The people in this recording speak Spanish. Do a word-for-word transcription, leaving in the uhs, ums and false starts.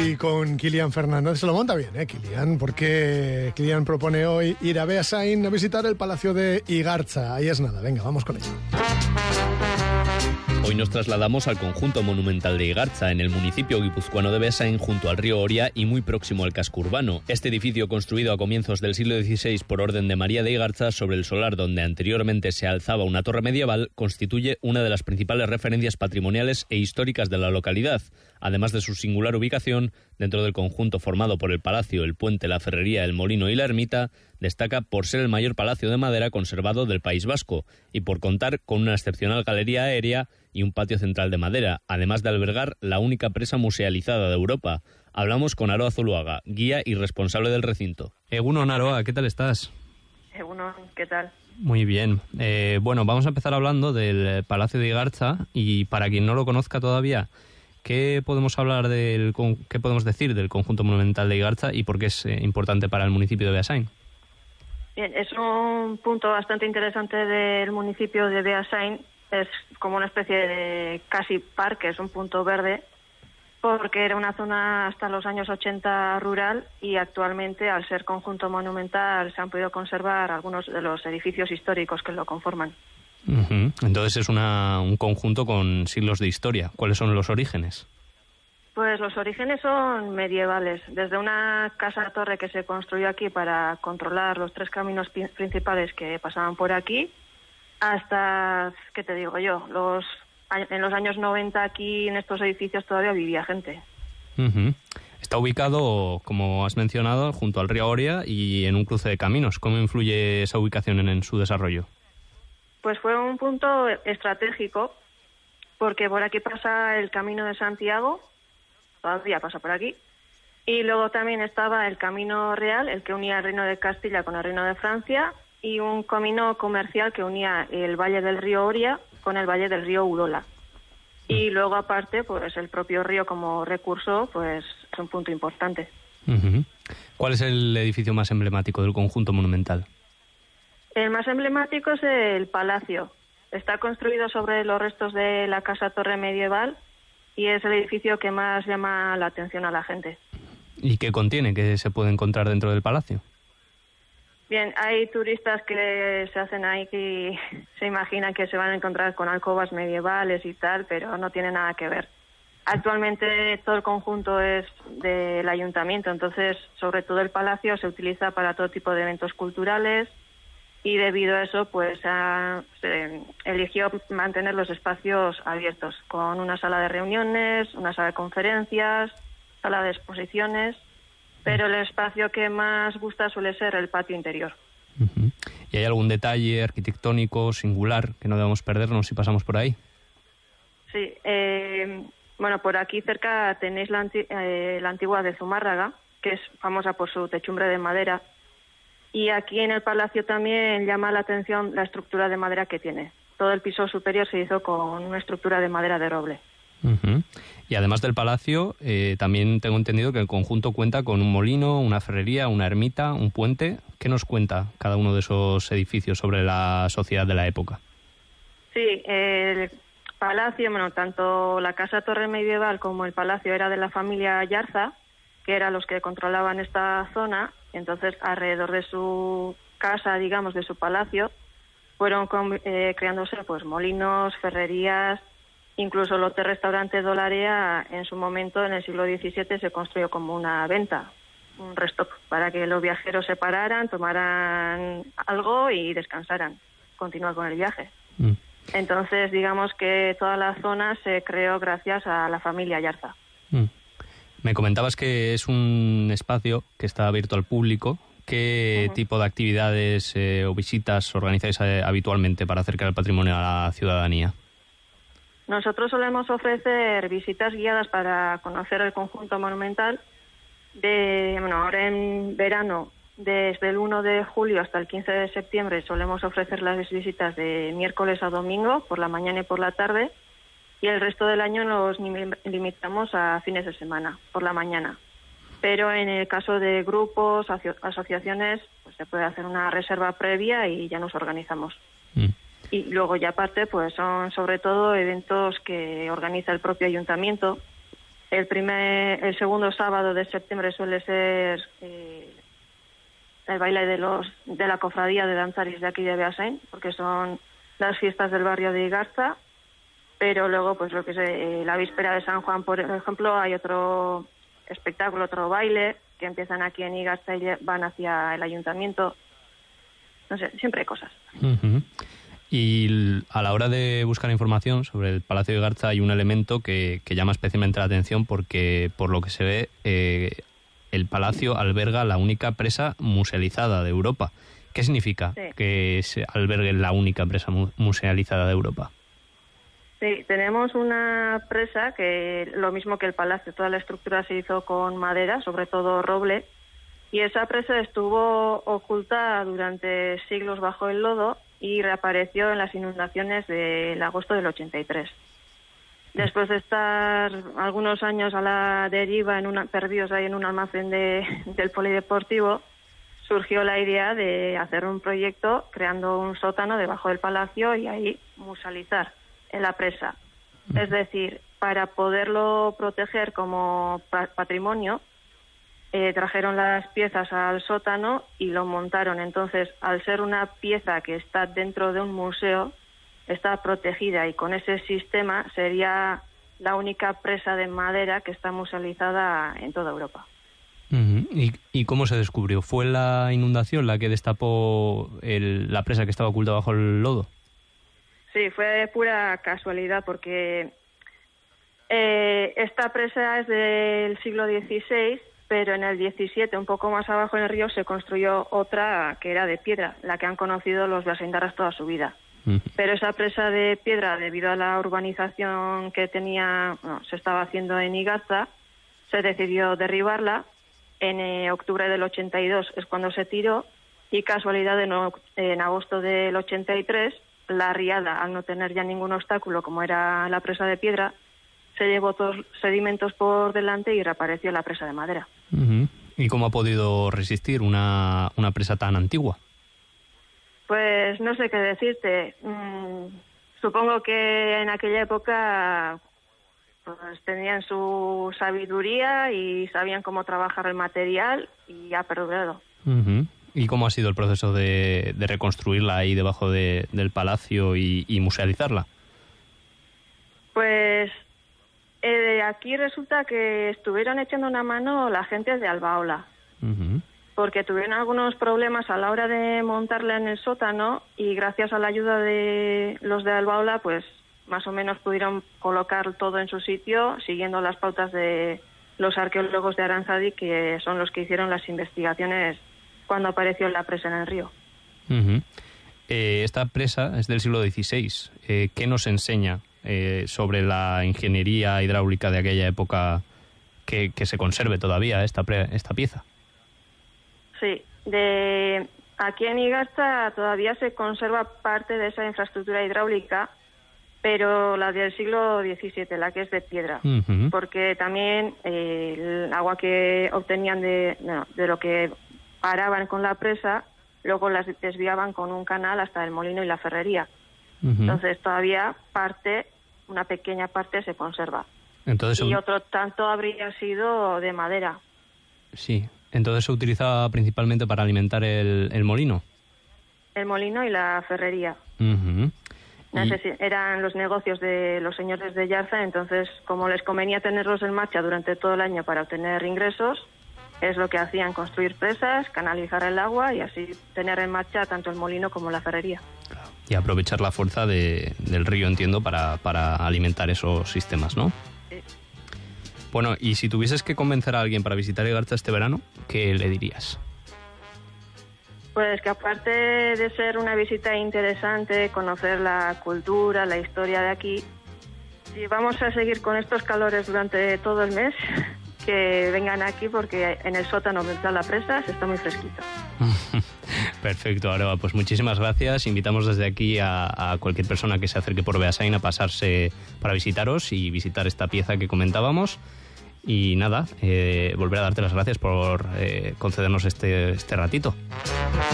hoy con Kilian Fernández. Se lo monta bien, ¿eh, Kilian? Porque Kilian propone hoy ir a Beasain a visitar el Palacio de Igartza. Ahí es nada, venga, vamos con ello. Hoy nos trasladamos al conjunto monumental de Igartza, en el municipio guipuzcoano de Beasain, junto al río Oria y muy próximo al casco urbano. Este edificio, construido a comienzos del siglo dieciséis por orden de María de Igartza, sobre el solar donde anteriormente se alzaba una torre medieval, constituye una de las principales referencias patrimoniales e históricas de la localidad. Además de su singular ubicación, dentro del conjunto formado por el palacio, el puente, la ferrería, el molino y la ermita, destaca por ser el mayor palacio de madera conservado del País Vasco y por contar con una excepcional galería aérea y un patio central de madera, además de albergar la única presa musealizada de Europa. Hablamos con Aroa Zuluaga, guía y responsable del recinto. Egunon, Aroa, ¿qué tal estás? Egunon, ¿qué tal? Muy bien. Eh, bueno, vamos a empezar hablando del Palacio de Igartza y para quien no lo conozca todavía, ¿qué podemos hablar del, qué podemos decir del conjunto monumental de Igartza y por qué es eh, importante para el municipio de Beasain? Bien, es un punto bastante interesante del municipio de Beasain. Es como una especie de casi parque, es un punto verde, porque era una zona hasta los años ochenta rural y actualmente, al ser conjunto monumental, se han podido conservar algunos de los edificios históricos que lo conforman. Uh-huh. Entonces es una, un conjunto con siglos de historia. ¿Cuáles son los orígenes? Pues los orígenes son medievales. Desde una casa-torre que se construyó aquí para controlar los tres caminos principales que pasaban por aquí, hasta, ¿qué te digo yo? Los en los años noventa aquí en estos edificios todavía vivía gente. Uh-huh. Está ubicado, como has mencionado, junto al río Oria y en un cruce de caminos. ¿Cómo influye esa ubicación en, en su desarrollo? Pues fue un punto estratégico, porque por aquí pasa el Camino de Santiago, todavía pasa por aquí, y luego también estaba el Camino Real, el que unía el Reino de Castilla con el Reino de Francia, y un camino comercial que unía el valle del río Oria con el valle del río Urola. Y luego, aparte, pues el propio río como recurso, pues es un punto importante. Uh-huh. ¿Cuál es el edificio más emblemático del conjunto monumental? El más emblemático es el palacio. Está construido sobre los restos de la casa-torre medieval y es el edificio que más llama la atención a la gente. ¿Y qué contiene? ¿Qué se puede encontrar dentro del palacio? Bien, hay turistas que se hacen ahí que se imaginan que se van a encontrar con alcobas medievales y tal, pero no tiene nada que ver. Actualmente todo el conjunto es del ayuntamiento, entonces sobre todo el palacio se utiliza para todo tipo de eventos culturales y debido a eso pues a, se eligió mantener los espacios abiertos con una sala de reuniones, una sala de conferencias, sala de exposiciones. Pero el espacio que más gusta suele ser el patio interior. Uh-huh. ¿Y hay algún detalle arquitectónico singular que no debamos perdernos si pasamos por ahí? Sí, eh, bueno, por aquí cerca tenéis la, anti- eh, la antigua de Zumárraga, que es famosa por su techumbre de madera. Y aquí en el palacio también llama la atención la estructura de madera que tiene. Todo el piso superior se hizo con una estructura de madera de roble. Uh-huh. Y además del palacio, eh, también tengo entendido que el conjunto cuenta con un molino, una ferrería, una ermita, un puente. ¿Qué nos cuenta cada uno de esos edificios sobre la sociedad de la época? Sí, el palacio, bueno, tanto la casa-torre medieval como el palacio era de la familia Yarza, que eran los que controlaban esta zona. Entonces, alrededor de su casa, digamos, de su palacio, fueron eh, creándose pues molinos, ferrerías. Incluso el hotel-restaurante Dolarea, en su momento, en el siglo diecisiete, se construyó como una venta, un restop, para que los viajeros se pararan, tomaran algo y descansaran, continuar con el viaje. Mm. Entonces, digamos que toda la zona se creó gracias a la familia Yarza. Mm. Me comentabas que es un espacio que está abierto al público. ¿Qué uh-huh. tipo de actividades eh, o visitas organizáis eh, habitualmente para acercar el patrimonio a la ciudadanía? Nosotros solemos ofrecer visitas guiadas para conocer el conjunto monumental. De, bueno, ahora en verano, desde el uno de julio hasta el quince de septiembre, solemos ofrecer las visitas de miércoles a domingo, por la mañana y por la tarde, y el resto del año nos limitamos a fines de semana, por la mañana. Pero en el caso de grupos, aso- asociaciones, pues se puede hacer una reserva previa y ya nos organizamos. Mm. Y luego ya aparte, pues son sobre todo eventos que organiza el propio ayuntamiento, El primer, el segundo sábado de septiembre suele ser eh, el baile de los de la cofradía de danzaris de aquí de Beasain, porque son las fiestas del barrio de Igartza. Pero luego, pues lo que es eh, la víspera de San Juan, por ejemplo, hay otro espectáculo, otro baile, que empiezan aquí en Igartza y van hacia el ayuntamiento. No sé, siempre hay cosas. Uh-huh. Y a la hora de buscar información sobre el Palacio de Igartza hay un elemento que, que llama especialmente la atención porque, por lo que se ve, eh, el palacio alberga la única presa musealizada de Europa. ¿Qué significa sí. que se albergue la única presa mu- musealizada de Europa? Sí, tenemos una presa que, lo mismo que el palacio, toda la estructura se hizo con madera, sobre todo roble, y esa presa estuvo oculta durante siglos bajo el lodo y reapareció en las inundaciones del agosto del ochenta y tres. Después de estar algunos años a la deriva, en una, perdidos ahí en un almacén de, del polideportivo, surgió la idea de hacer un proyecto creando un sótano debajo del palacio y ahí musealizar en la presa. Es decir, para poderlo proteger como pa- patrimonio, eh, trajeron las piezas al sótano y lo montaron. Entonces, al ser una pieza que está dentro de un museo, está protegida y con ese sistema sería la única presa de madera que está musealizada en toda Europa. Uh-huh. ¿Y, ¿Y cómo se descubrió? ¿Fue la inundación la que destapó el, la presa que estaba oculta bajo el lodo? Sí, fue pura casualidad porque eh, esta presa es del siglo dieciséis, pero en el diecisiete, un poco más abajo en el río, se construyó otra que era de piedra, la que han conocido los beasaindarras toda su vida. Uh-huh. Pero esa presa de piedra, debido a la urbanización que tenía, bueno, se estaba haciendo en Igartza, se decidió derribarla. En eh, octubre del ochenta y dos es cuando se tiró y casualidad en, en agosto del ochenta y tres la riada, al no tener ya ningún obstáculo como era la presa de piedra, se llevó todos los sedimentos por delante y reapareció la presa de madera. Uh-huh. ¿Y cómo ha podido resistir una, una presa tan antigua? Pues no sé qué decirte. Mm, supongo que en aquella época pues tenían su sabiduría y sabían cómo trabajar el material y ha perdurado. Uh-huh. ¿Y cómo ha sido el proceso de, de reconstruirla ahí debajo de, del palacio y, y musealizarla? Pues eh, aquí resulta que estuvieron echando una mano la gente de Albaola, uh-huh. porque tuvieron algunos problemas a la hora de montarla en el sótano y gracias a la ayuda de los de Albaola, pues más o menos pudieron colocar todo en su sitio siguiendo las pautas de los arqueólogos de Aranzadi, que son los que hicieron las investigaciones cuando apareció la presa en el río. Uh-huh. Eh, esta presa es del siglo dieciséis. Eh, ¿Qué nos enseña eh, sobre la ingeniería hidráulica de aquella época que, que se conserve todavía esta, pre, esta pieza? Sí, de aquí en Igartza todavía se conserva parte de esa infraestructura hidráulica, pero la del siglo diecisiete, la que es de piedra, uh-huh. porque también eh, el agua que obtenían de, bueno, de lo que paraban con la presa, luego las desviaban con un canal hasta el molino y la ferrería. Uh-huh. Entonces todavía parte, una pequeña parte se conserva. Entonces, y otro tanto habría sido de madera. Sí, entonces se utilizaba principalmente para alimentar el, el molino. El molino y la ferrería. Uh-huh. No sé si eran los negocios de los señores de Igartza, entonces como les convenía tenerlos en marcha durante todo el año para obtener ingresos, es lo que hacían, construir presas, canalizar el agua y así tener en marcha tanto el molino como la ferrería. Claro. Y aprovechar la fuerza de, del río, entiendo, para, para alimentar esos sistemas, ¿no? Sí. Bueno, y si tuvieses que convencer a alguien para visitar Igartza este verano, ¿qué le dirías? Pues que aparte de ser una visita interesante, conocer la cultura, la historia de aquí, si vamos a seguir con estos calores durante todo el mes, que vengan aquí porque en el sótano donde está la presa se está muy fresquito. Perfecto, Aroa. Pues muchísimas gracias. Invitamos desde aquí a, a cualquier persona que se acerque por Beasain a pasarse para visitaros y visitar esta pieza que comentábamos. Y nada, eh, volver a darte las gracias por eh, concedernos este, este ratito.